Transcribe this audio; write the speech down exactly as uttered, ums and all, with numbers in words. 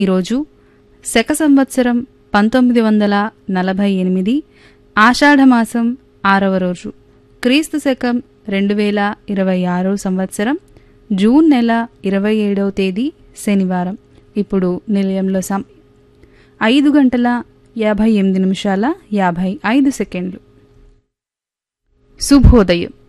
ఈరోజు శక సంవత్సరం పంతొమ్మిది వందల నలభై ఎనిమిది ఆషాఢమాసం ఆరవ రోజు, క్రీస్తు శకం రెండు వేల ఇరవై ఆరో సంవత్సరం జూన్ నెల ఇరవై ఏడవ తేదీ శనివారం. ఇప్పుడు నిలయంలో సం ఐదు గంటల యాభై ఎనిమిది నిమిషాల యాభై ఐదు సెకండ్లు. శుభోదయం.